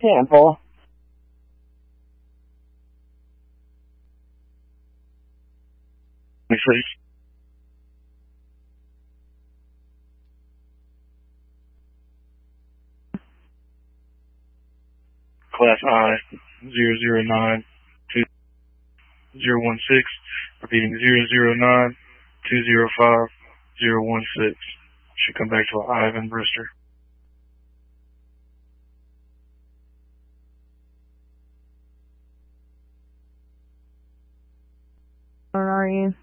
sample. Please. Class I 0092016, repeating 009205016. Should come back to Ivan Brister. Where are you?